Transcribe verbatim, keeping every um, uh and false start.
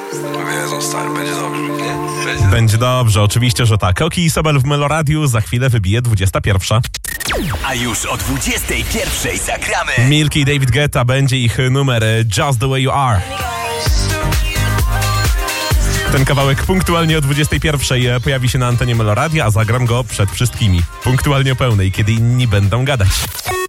Jezu, stary, będzie dobrze, nie? Będzie, Będzie dobrze, oczywiście, że tak. Oki i Sobel w Meloradiu, za chwilę wybije dwudziesta pierwsza. A już o dwudziestej pierwszej zagramy. Milki i David Guetta, będzie ich numer Just the Way You Are. Ten kawałek punktualnie o dwudziestej pierwszej pojawi się na antenie Meloradia, a zagram go przed wszystkimi. Punktualnie o pełnej, kiedy inni będą gadać.